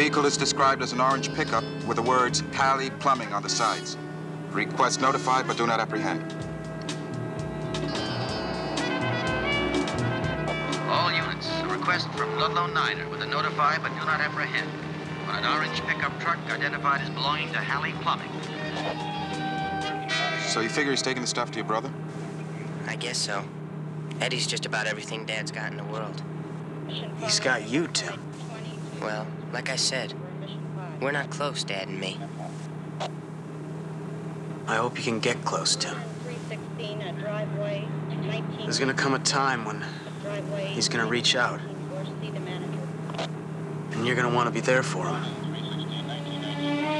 Vehicle is described as an orange pickup with the words Halley Plumbing on the sides. Request notified, but do not apprehend. All units, a request from Ludlow Niner with a notify but do not apprehend on an orange pickup truck identified as belonging to Halley Plumbing. So you figure he's taking the stuff to your brother? I guess so. Eddie's just about everything Dad's got in the world. He's got you, Tim. Well, like I said, we're not close, Dad and me. I hope you can get close, Tim. There's gonna come a time when he's gonna reach out. And you're gonna want to be there for him.